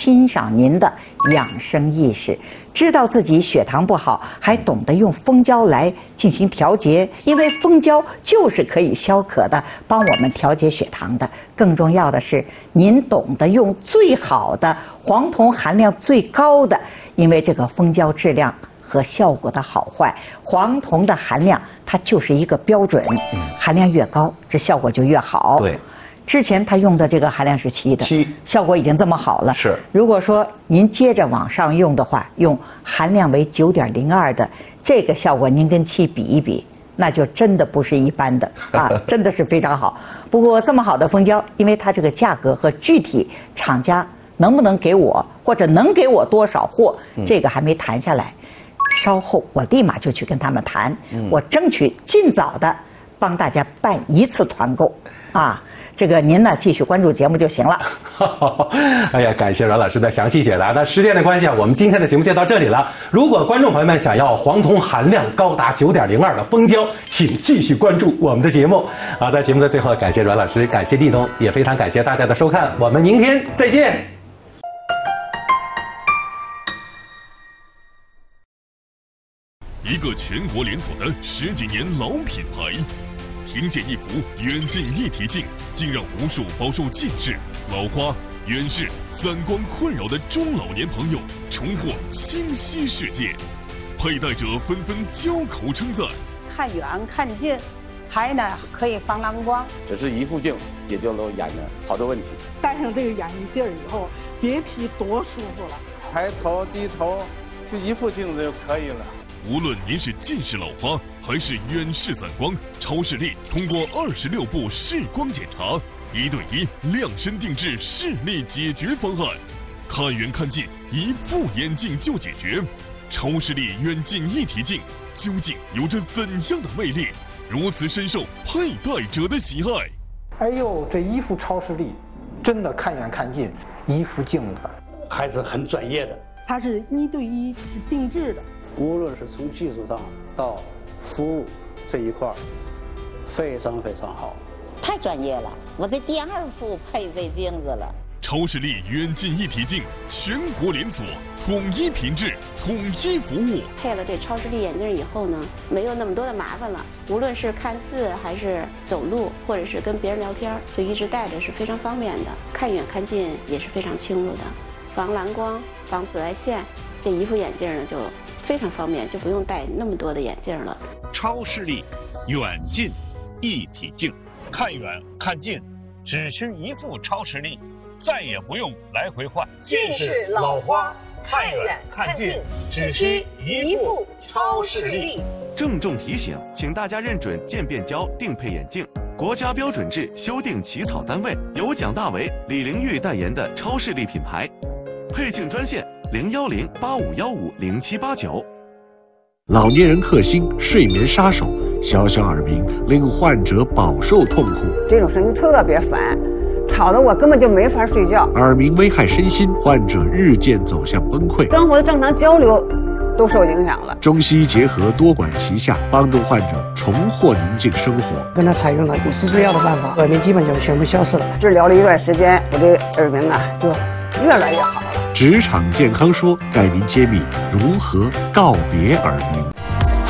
欣赏您的养生意识，知道自己血糖不好，还懂得用蜂胶来进行调节，因为蜂胶就是可以消渴的，帮我们调节血糖的。更重要的是，您懂得用最好的黄酮含量最高的，因为这个蜂胶质量和效果的好坏，黄酮的含量它就是一个标准，含量越高，这效果就越好。 对。 之前他用的这个含量是7的，效果已经这么好了。 是， 如果说您接着往上用的话，用含量为9.02的，这个效果您跟7比一比，那就真的不是一般的啊，真的是非常好。不过这么好的蜂胶，因为它这个价格和具体厂家能不能给我，或者能给我多少货，这个还没谈下来。稍后我立马就去跟他们谈，我争取尽早的帮大家办1次团购啊。这个您呢继续关注节目就行了。 哎呀，感谢阮老师的详细解答。那时间的关系啊，我们今天的节目就到这里了。如果观众朋友们想要黄酮含量高达9.02的蜂胶，请继续关注我们的节目。好，在节目的最后，感谢阮老师，感谢地东，也非常感谢大家的收看。我们明天再见。 一个全国连锁的10几年老品牌。听见一幅远近一体镜，竟让无数饱受近视、老花、远视、三观困扰的中老年朋友重获清晰世界。佩戴者纷纷交口称赞： 看远看近，还呢可以防蓝光。 这是一副镜解决了眼的好多问题。 戴上这个眼镜以后，别提多舒服了。 抬头低头，就一副镜子就可以了。 无论您是近视老花还是远视散光，超视力通过26步视光检查，1对1量身定制视力解决方案，看远看近一副眼镜就解决。超视力远近一体镜究竟有着怎样的魅力，如此深受佩戴者的喜爱？ 哎呦，这一副超视力真的看远看近，一副镜子还是很专业的。 它是1对1是定制的。 无论是从技术上到服务这一块，非常非常好， 太专业了。我这第2副配这镜子了。 超视力远近一体镜，全国连锁，统一品质，统一服务。 配了这超视力眼镜以后呢，没有那么多的麻烦了。无论是看字还是走路，或者是跟别人聊天，就一直戴着是非常方便的。看远看近也是非常清楚的，防蓝光、防紫外线。这一副眼镜呢就非常方便，就不用戴那么多的眼镜了。 超视力远近一体镜，看远看近只需一副超视力，再也不用来回换。 近视老花看远看近只需一副超视力。 郑重提醒，请大家认准渐变胶定配眼镜，国家标准制修订起草单位由蒋大为、李玲玉代言的超视力品牌。配镜专线010-8515-0789。 老年人克星睡眠杀手，小小耳鸣令患者饱受痛苦。 这种声音特别烦，吵得我根本就没法睡觉。 耳鸣危害身心，患者日渐走向崩溃， 生活的正常交流都受影响了。 中西医结合，多管齐下，帮助患者重获宁静生活。 跟他采用了不吃制药的办法，耳鸣基本就全部消失了。 治疗了一段时间，我这耳鸣啊就越来越好了。 职场健康说带您揭秘如何告别耳鸣。